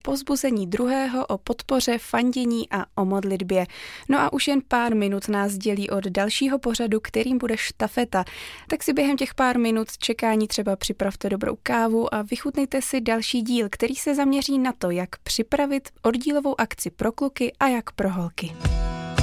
povzbuzení druhého, o podpoře, fandění a o modlitbě. No a už jen pár minut nás dělí od dalšího pořadu, kterým bude štafeta. Tak si během těch pár minut čekání třeba připravte dobrou kávu a vychutnejte si další díl, který se zaměří na to, jak připravit oddílovou akci pro kluky a jak pro holky.